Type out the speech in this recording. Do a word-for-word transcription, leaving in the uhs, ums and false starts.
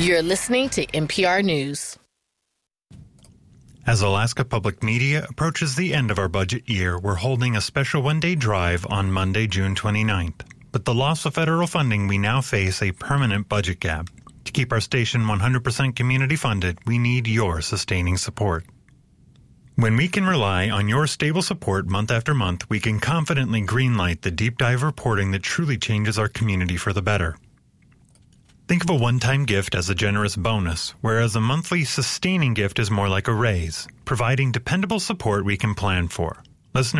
You're listening to N P R News. As Alaska Public Media approaches the end of our budget year, we're holding a special one-day drive on Monday, June twenty-ninth. With the loss of federal funding, we now face a permanent budget gap. To keep our station one hundred percent community funded, we need your sustaining support. When we can rely on your stable support month after month, we can confidently greenlight the deep dive reporting that truly changes our community for the better. Think of a one-time gift as a generous bonus, whereas a monthly sustaining gift is more like a raise, providing dependable support we can plan for. Listeners